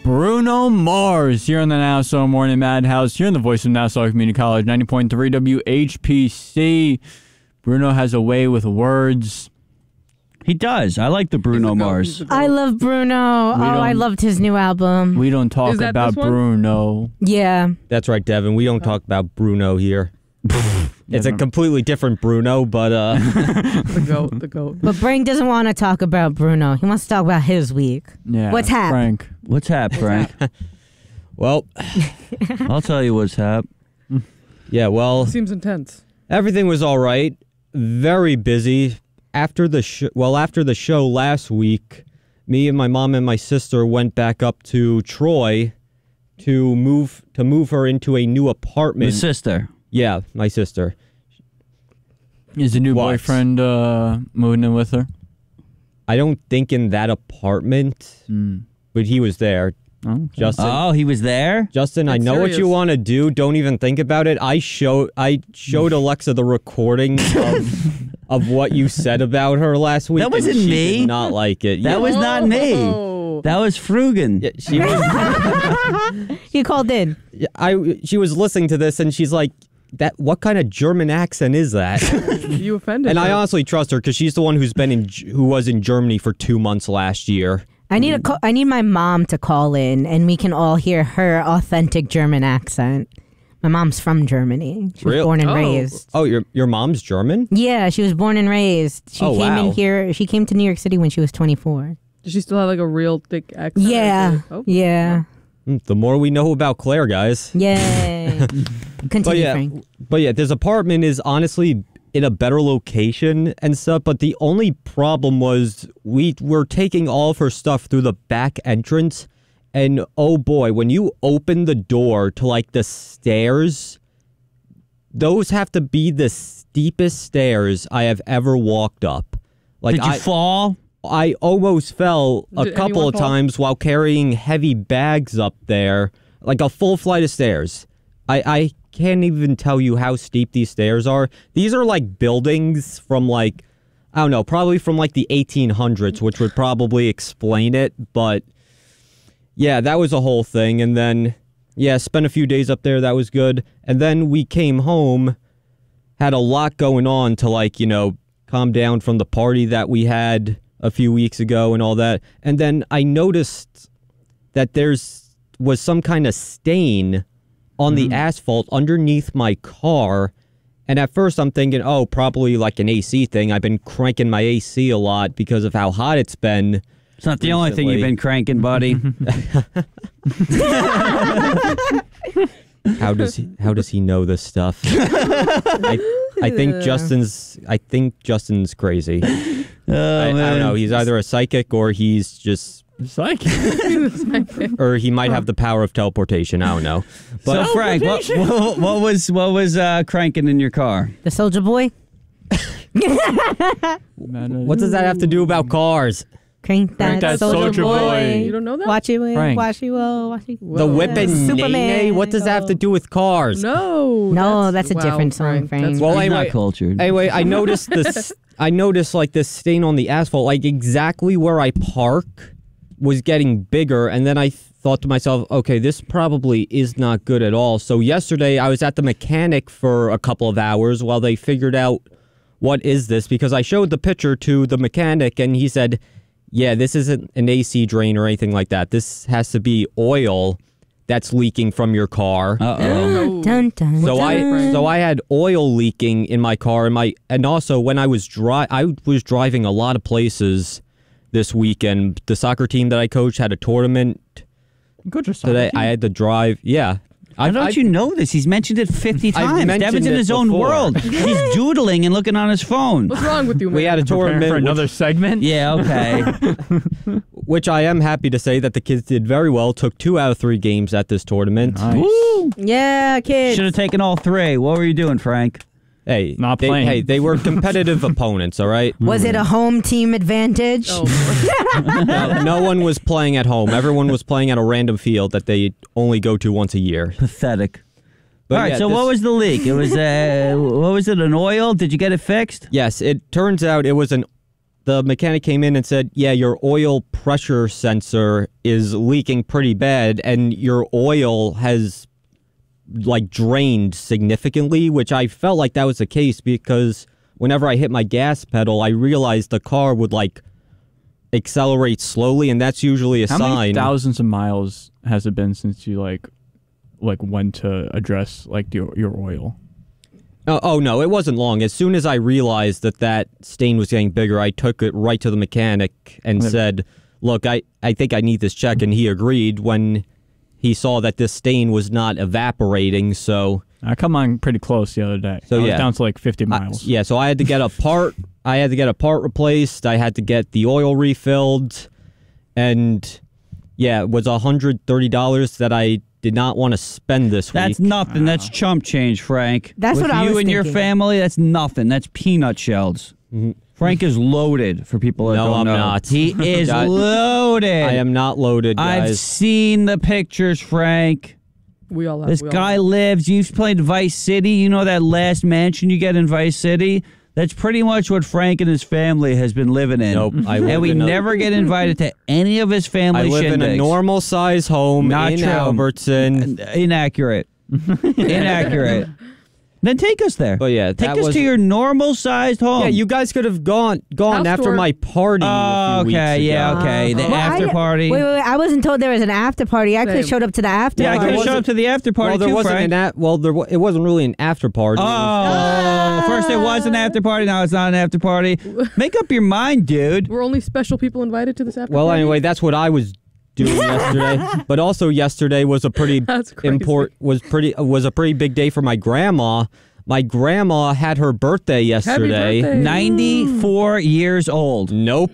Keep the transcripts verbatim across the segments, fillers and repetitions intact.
Bruno Mars here on the Nassau Morning Madhouse, here in the voice of Nassau Community College, ninety point three W H P C. Bruno has a way with words. He does. I like the Bruno Mars. I love Bruno. We oh, I don't- loved his new album. We don't talk Is that about this one? Bruno. Yeah. That's right, Devin. We don't talk about Bruno here. It's a Devin. completely different Bruno, but uh, The goat, the goat. But Frank doesn't want to talk about Bruno. He wants to talk about his week. Yeah. What's hap? Frank. What's hap, Frank? well, I'll tell you what's hap. yeah, well, Seems intense. everything was all right. Very busy. After the sh- well, after the show last week, me and my mom and my sister went back up to Troy to move to move her into a new The apartment. sister. yeah, my sister. Is the new What? boyfriend uh, moving in with her? I don't think in that apartment, Mm. but he was there. Oh, Justin, Oh, he was there? Justin, I It's know what you serious. want to do. Don't even think about it. I show I showed Alexa the recording of of what you said about her last week. That wasn't and she me. Did not like it. That Yeah, was not me. Oh. That was Frugan. yeah, she was. He called in. I she was listening to this and she's like, "That what kind of German accent is that?" You offended and I her. honestly trust her because she's the one who's been in G- who was in Germany for two months last year. I need a call, I need my mom to call in, and we can all hear her authentic German accent. My mom's from Germany. She was Real- born and Oh. raised. Oh, your your mom's German? Yeah, she was born and raised. She Oh, came wow. in here. She came to New York City when she was twenty-four. Does she still have like a real thick accent? Yeah. Oh. Yeah. Mm, The more we know about Claire, guys. Yay. Continue, But yeah, Frank. but yeah, this apartment is honestly in a better location and stuff. But the only problem was we were taking all of her stuff through the back entrance, and oh boy, when you open the door to like the stairs, those have to be the steepest stairs I have ever walked up. Like Did you I, fall? I almost fell a Did couple anyone of fall? times while carrying heavy bags up there, like a full flight of stairs. I, I can't even tell you how steep these stairs are. These are like buildings from like, I don't know, probably from like the eighteen hundreds, which would probably explain it. But yeah, that was a whole thing. And then, yeah, spent a few days up there. That was good. And then we came home, had a lot going on to like, you know, calm down from the party that we had a few weeks ago and all that. And then I noticed that there's was some kind of stain on the asphalt underneath my car. And at first I'm thinking, oh, probably like an A C thing. I've been cranking my A C a lot because of how hot it's been. It's not the only thing you've recently. been cranking, buddy. How does he how does he know this stuff? I I think Justin's I think Justin's crazy. Oh, I, I don't know. He's either a psychic or he's just Psych. or he might have the power of teleportation. I don't know. But So, Frank, what, what, what was what was uh, cranking in your car? The soldier boy. what does that have to do about cars? Crank that, Crank that soldier, soldier boy. boy. You don't know that? Watch it, will, Frank. watch it, will, watch it. The Whoa. whipping Superman. nay, what does that have to do with cars? No. No, that's a different song, Frank. That's Well, He's anyway, not cultured. anyway, I noticed this. I noticed like this stain on the asphalt, like exactly where I park, was getting bigger, and then I thought to myself, okay, this probably is not good at all. So yesterday, I was at the mechanic for a couple of hours while they figured out what is this, because I showed the picture to the mechanic, and he said, yeah, this isn't an A C drain or anything like that. This has to be oil that's leaking from your car. Uh-oh. Dun, dun, So dun. I so I had oil leaking in my car, and my and also when I was dri- I was driving a lot of places this weekend. The soccer team that I coached had a tournament Coach your today. I had to drive. Yeah, How don't you know this? He's mentioned it fifty I've times. mentioned Devin's in it his own before. world. He's doodling and looking on his phone. What's wrong with you, man? We had a Preparing tournament, for which, another segment. Yeah, okay. which I am happy to say that the kids did very well. Took two out of three games at this tournament. Nice. Woo! Yeah, kids. Should have taken all three. What were you doing, Frank? Hey, Not they, playing. hey, they were competitive opponents. All right. Was it a home team advantage? Oh, No, no one was playing at home. Everyone was playing at a random field that they only go to once a year. Pathetic. But all right, yeah, so this- what was the leak? It was, uh, what was it, an oil? Did you get it fixed? Yes, it turns out it was an the mechanic came in and said, yeah, your oil pressure sensor is leaking pretty bad, and your oil has like drained significantly, which I felt like that was the case because whenever I hit my gas pedal, I realized the car would like accelerate slowly, and that's usually a How sign. many thousands of miles has it been since you like like went to address like your your oil? Oh, oh no, it wasn't long. As soon as I realized that that stain was getting bigger, I took it right to the mechanic and Yeah. said, look, I, I think I need this check, and he agreed when he saw that this stain was not evaporating, so... I come on pretty close the other day. So, I was yeah. down to like fifty I- miles. yeah, so I had to get a part. I had to get a part replaced. I had to get the oil refilled, and yeah, it was one hundred thirty dollars that I did not want to spend this That's week. nothing. That's chump change, Frank. That's With what I you was and your thinking. family, that's nothing. That's peanut shells. Frank is loaded for people that No, don't I'm know. not. He is I- loaded. I am not loaded, I've guys. seen the pictures, Frank. We all have. This we all guy have. lives. You've played Vice City. You know that last mansion you get in Vice City? That's pretty much what Frank and his family has been living in. Nope, I live and we in a- never get invited to any of his family I live in a shindigs. normal size home Not in true. Albertson. Inaccurate. Inaccurate. Then take us there. But yeah, take that us was- to your normal-sized home. Yeah, you guys could have gone gone House after tour. my party. Oh, a few okay, weeks yeah, ago. okay. The Well, I after di- party. Wait, wait, wait. I wasn't told there was an after party. I could have Same. showed up to the after yeah, I party. could have showed up to the after party Well, there too, wasn't Frank. an a- well, there wa- it wasn't really an after party. Oh, first it was an after party, now it's not an after party. Make up your mind, dude. Were only special people invited to this after Well, party? anyway, that's what I was doing yesterday. But also yesterday was a pretty That's crazy. import was pretty was a pretty big day for my grandma. My grandma had her birthday yesterday. birthday. ninety-four years old. Nope.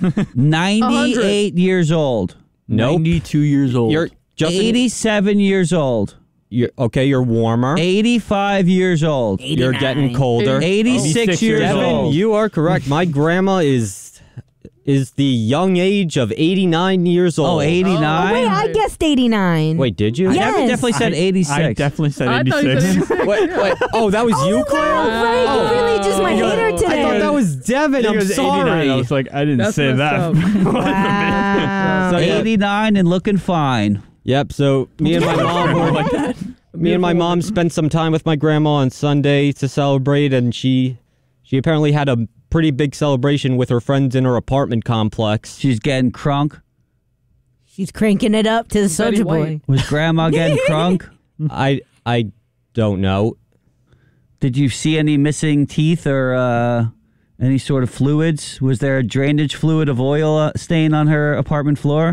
ninety-eight years old. Nope. ninety-two years old. You're just eighty-seven years old. you're, okay, you're warmer. eighty-five years old. You're getting colder. eighty-six eighty-six years years Devin, old. you are correct. My grandma is is the young age of eighty-nine years old. Oh, eighty-nine? Wait, I guessed eighty-nine. Wait, did you? Yeah. Devin Yes. definitely said I- eighty-six. I definitely said I thought you eighty-six. said eighty-six. Wait, wait. Oh, that was you, Claire? Wow, Frank, you really just my Oh. hater today. I thought that was Devin. He I'm goes eighty-nine. sorry. I was like, I didn't That's say that. messed Wow. So, yeah. eighty-nine and looking fine. Yep. So me and my mom were like that. Me and my mom spent some time with my grandma on Sunday to celebrate, and she she apparently had a pretty big celebration with her friends in her apartment complex. She's getting crunk. She's cranking it up to the Betty soldier boy. White. Was grandma getting crunk? I I don't know. Did you see any missing teeth or uh, any sort of fluids? Was there a drainage fluid of oil uh, stain on her apartment floor?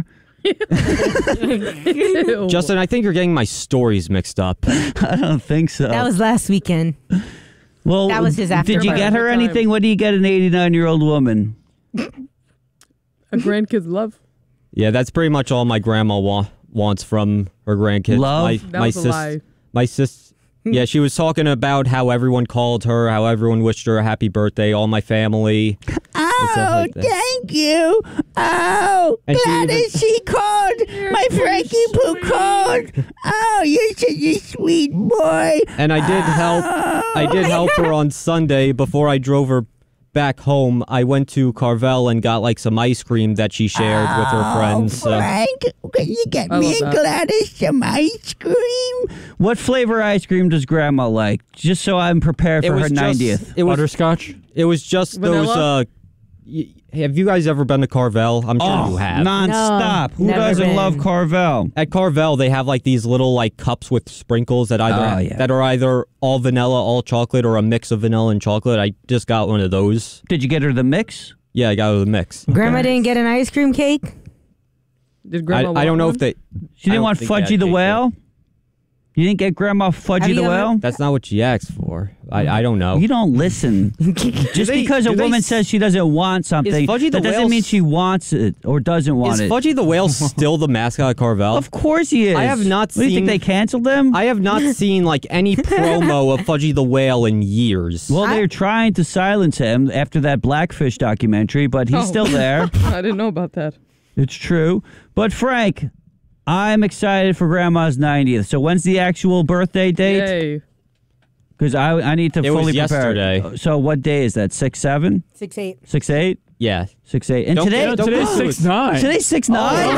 Ew. Justin, I think you're getting my stories mixed up. I don't think so. That was last weekend. well, that was his after Did you party. get her Time. anything? What do you get an eighty-nine-year-old woman? A grandkid's love. Yeah, that's pretty much all my grandma wa- wants from her grandkids. Love? My, That my was a sis- lie. My sis. Yeah, she was talking about how everyone called her, how everyone wished her a happy birthday, all my family. Oh, like that. thank you. Oh, And she even- she called. My Frankie Poo called. Oh, you're such a sweet boy. And I did help. I did help her on Sunday before I drove her back home. I went to Carvel and got like some ice cream that she shared with her friends. So. Frank, can you get I me love and that. Gladys some ice cream? What flavor ice cream does Grandma like? Just so I'm prepared It for was her just- ninetieth. It was. Butterscotch. It was just those. Vanilla? Uh, y- have you guys ever been to Carvel? I'm sure you have. Non-stop. No, Who never doesn't been. love Carvel? At Carvel, they have like these little like cups with sprinkles that either Oh, yeah. that are either all vanilla, all chocolate, or a mix of vanilla and chocolate. I just got one of those. Did you get her the mix? Yeah, I got the mix. Grandma didn't get an ice cream cake? Did I, grandma I don't want know one? if they. She I didn't don't want think they had Fudgy the cake Whale? You didn't get Grandma Have Fudgy you the ever- Whale? That's not what she asked for. I, I don't know. You don't listen. Just they- because a do they woman s- says she doesn't want something, Fudgy the that doesn't Whale mean s- she wants it or doesn't want Is it. Fudgy the Whale still the mascot at Carvel? Of course he is. I have not What, do you think seen- they canceled them? I have not seen like any promo of Fudgy the Whale in years. well, I- they're trying to silence him after that Blackfish documentary, but he's Oh. still there. I didn't know about that. It's true. But Frank, I'm excited for Grandma's ninetieth. So when's the actual birthday date? Yay. Because I I need to It was fully prepare. yesterday. So what day is that? Six seven? Six eight. Six eight? Yeah. Six eight. And Don't today, get- don't Today's lose. six nine. today's six nine.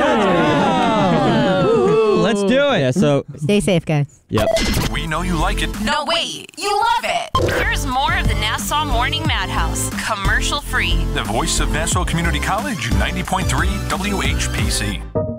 Oh. Let's do it. Yeah, so, Stay safe, guys. yep. We know you like it. No, wait, you love it. Here's more of the Nassau Morning Madhouse, commercial free. The voice of Nassau Community College, ninety point three W H P C.